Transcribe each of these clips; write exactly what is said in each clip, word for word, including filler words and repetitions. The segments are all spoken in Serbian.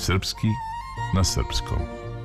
Srpski na srpskom.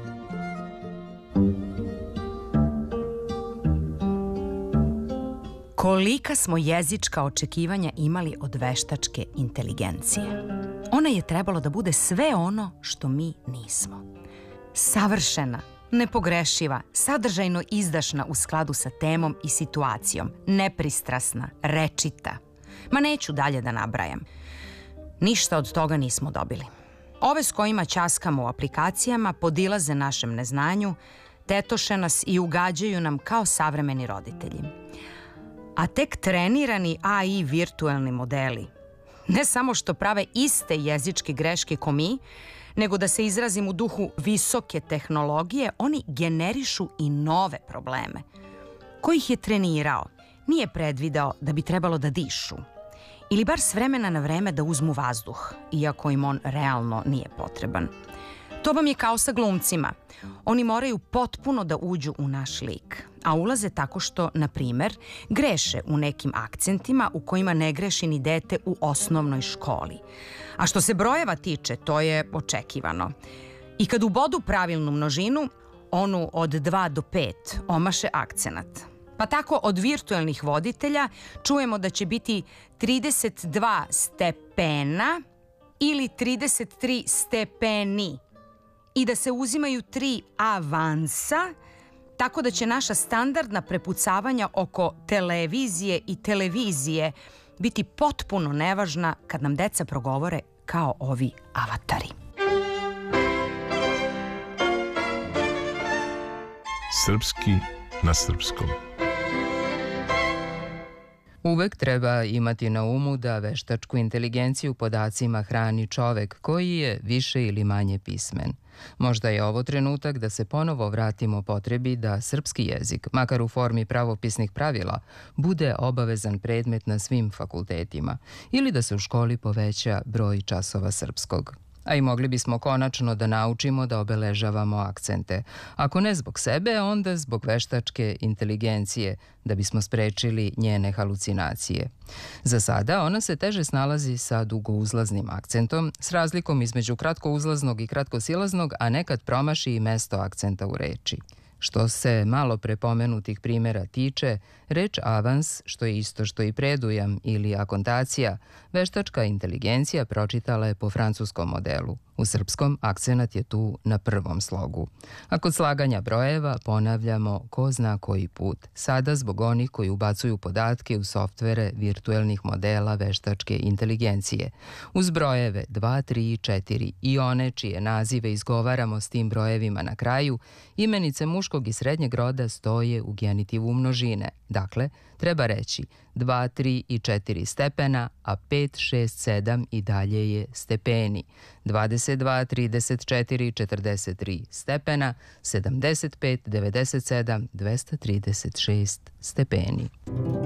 Kolika smo jezička očekivanja imali od veštačke inteligencije. Ona je trebalo da bude sve ono što mi nismo. Savršena, nepogrešiva, sadržajno izdašna u skladu sa temom i situacijom, nepristrasna, rečita. Ma neću dalje da nabrajam. Ništa od toga nismo dobili. Ove s kojima ćaskamo u aplikacijama podilaze našem neznanju, tetoše nas i ugađaju nam kao savremeni roditelji. A tek trenirani A I virtuelni modeli ne samo što prave iste jezičke greške ko mi, nego da se izrazim u duhu visoke tehnologije, oni generišu i nove probleme. Ko ih je trenirao, nije predvideo da bi trebalo da dišu. Ili bar s vremena na vreme da uzmu vazduh, iako im on realno nije potreban. To vam je kao sa glumcima. Oni moraju potpuno da uđu u naš lik, a ulaze tako što, na primer, greše u nekim akcentima u kojima ne greši ni dete u osnovnoj školi. A što se brojeva tiče, to je očekivano. I kad ubodu pravilnu množinu, onu od dva do pet, omaše akcenat. Pa tako od virtuelnih voditelja čujemo da će biti trideset dva stepena ili trideset tri stepeni i da se uzimaju tri avansa, tako da će naša standardna prepucavanja oko televizije i televizije biti potpuno nevažna kad nam deca progovore kao ovi avatari. Srpski na srpskom. Uvek treba imati na umu da veštačku inteligenciju podacima hrani čovek koji je više ili manje pismen. Možda je ovo trenutak da se ponovo vratimo potrebi da srpski jezik, makar u formi pravopisnih pravila, bude obavezan predmet na svim fakultetima ili da se u školi poveća broj časova srpskog. A i mogli bismo konačno da naučimo da obeležavamo akcente. Ako ne zbog sebe, onda zbog veštačke inteligencije, da bismo sprečili njene halucinacije. Za sada ona se teže snalazi sa dugouzlaznim akcentom, s razlikom između kratkouzlaznog i kratkosilaznog, a nekad promaši i mesto akcenta u reči. Što se malo prepomenutih primjera tiče, reč avans, što je isto što i predujam ili akontacija, veštačka inteligencija pročitala je po francuskom modelu. U srpskom akcenat je tu na prvom slogu. A kod slaganja brojeva ponavljamo ko zna koji put. Sada zbog onih koji ubacuju podatke u softvere virtuelnih modela veštačke inteligencije. Uz brojeve dva, tri i četiri i one čije nazive izgovaramo s tim brojevima na kraju, imenice muškog i srednjeg roda stoje u genitivu množine. Dakle, treba reći dva, tri i četiri stepena, a pet, šest, sedam i dalje je stepeni. dvadeset dva, trideset četiri, četrdeset tri stepena, sedamdeset pet, devedeset sedam, dvesta trideset šest stepeni.